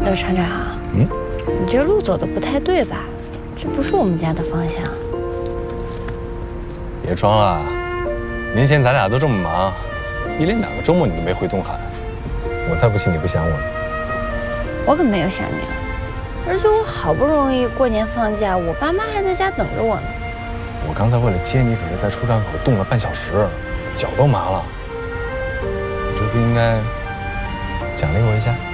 厂长，你这路走的不太对吧？这不是我们家的方向。 别装了，明显咱俩都这么忙，一连2个周末你都没回东海，我才不信你不想我呢。 我可没有想你了，而且我好不容易过年放假，我爸妈还在家等着我呢。 我刚才为了接你，可是在出站口冻了半小时，脚都麻了。你这不应该奖励我一下？